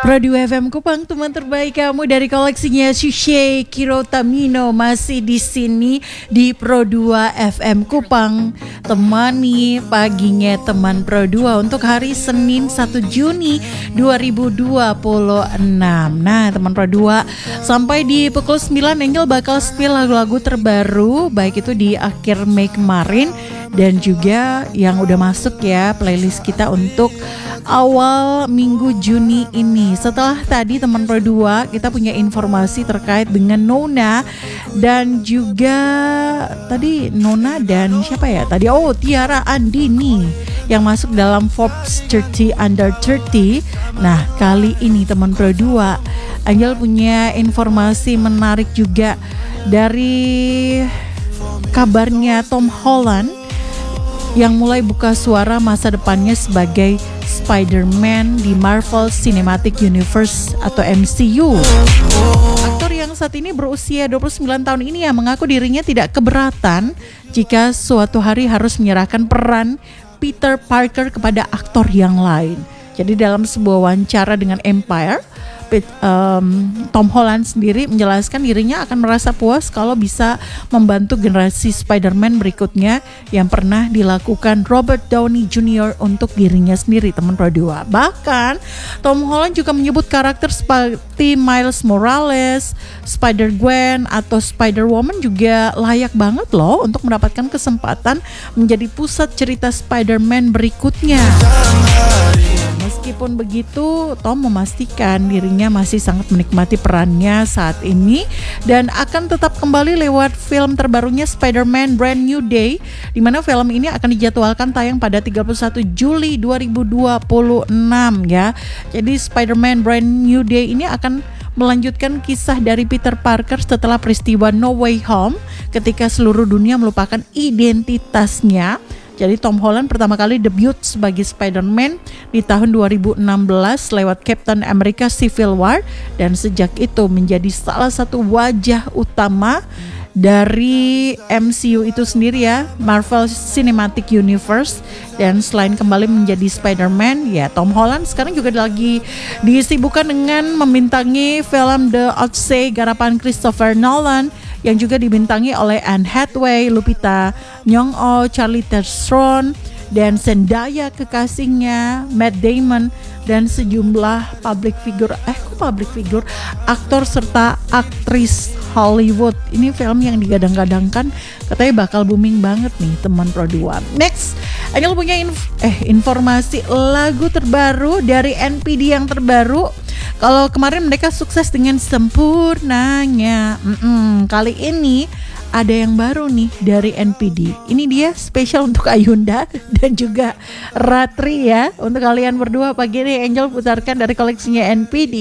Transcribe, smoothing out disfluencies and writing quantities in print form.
Radio FM Kupang, teman terbaik kamu dari koleksinya Shushei Kirotamino masih di sini di Pro 2 FM Kupang. Temani paginya teman Pro 2 untuk hari Senin 1 Juni 2026. Nah, teman Pro 2, sampai di pukul 9 Angel bakal spill lagu-lagu terbaru, baik itu di akhir Mei kemarin dan juga yang udah masuk ya playlist kita untuk awal minggu Juni ini. Setelah tadi teman Pro 2 kita punya informasi terkait dengan Nona dan juga tadi Nona dan siapa ya tadi, Tiara Andini yang masuk dalam Forbes 30 Under 30. Nah, kali ini teman Pro 2 Angel punya informasi menarik juga dari kabarnya Tom Holland yang mulai buka suara masa depannya sebagai Spider-Man di Marvel Cinematic Universe atau MCU. Aktor yang saat ini berusia 29 tahun ini yang mengaku dirinya tidak keberatan jika suatu hari harus menyerahkan peran Peter Parker kepada aktor yang lain. Jadi dalam sebuah wawancara dengan Empire, Tom Holland sendiri menjelaskan dirinya akan merasa puas kalau bisa membantu generasi Spider-Man berikutnya yang pernah dilakukan Robert Downey Jr. untuk dirinya sendiri, teman Pro 2. Bahkan Tom Holland juga menyebut karakter seperti Miles Morales, Spider-Gwen atau Spider-Woman juga layak banget loh untuk mendapatkan kesempatan menjadi pusat cerita Spider-Man berikutnya. Meskipun begitu, Tom memastikan dirinya masih sangat menikmati perannya saat ini dan akan tetap kembali lewat film terbarunya Spider-Man Brand New Day, di mana film ini akan dijadwalkan tayang pada 31 Juli 2026 ya. Jadi Spider-Man Brand New Day ini akan melanjutkan kisah dari Peter Parker setelah peristiwa No Way Home ketika seluruh dunia melupakan identitasnya. Jadi Tom Holland pertama kali debut sebagai Spider-Man di tahun 2016 lewat Captain America Civil War dan sejak itu menjadi salah satu wajah utama dari MCU itu sendiri ya, Marvel Cinematic Universe. Dan selain kembali menjadi Spider-Man, ya Tom Holland sekarang juga lagi disibukkan dengan membintangi film The Odyssey garapan Christopher Nolan yang juga dibintangi oleh Anne Hathaway, Lupita Nyong'o, Charlize Theron, dan Zendaya kekasihnya, Matt Damon, dan sejumlah public figure, aktor serta aktris Hollywood. Ini film yang digadang-gadangkan katanya bakal booming banget nih teman Pro 2. Next, Angel punya informasi lagu terbaru dari NPD yang terbaru. Kalau kemarin mereka sukses dengan Sempurnanya, kali ini ada yang baru nih dari NPD. Ini dia spesial untuk Ayunda dan juga Ratri ya. Untuk kalian berdua pagi ini Angel putarkan dari koleksinya NPD.